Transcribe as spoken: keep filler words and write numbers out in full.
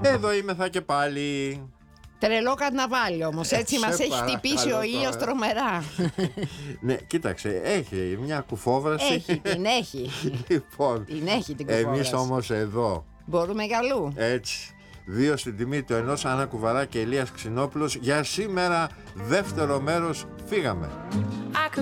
Εδώ είμαι θα και πάλι. Τρελό καρναβάλι όμως, έτσι μας έχει χτυπήσει ο ήλιος τρομερά. Ναι, κοίταξε, έχει μια κουφόβραση. Έχει, την έχει. Λοιπόν, την έχει την κουφόβραση. εμείς όμως εδώ μπορούμε γαλού. Έτσι, δύο στην τιμή του ενός, Άννα Κουβαρά και Ηλίας Ξινόπουλος. Για σήμερα δεύτερο μέρος φύγαμε.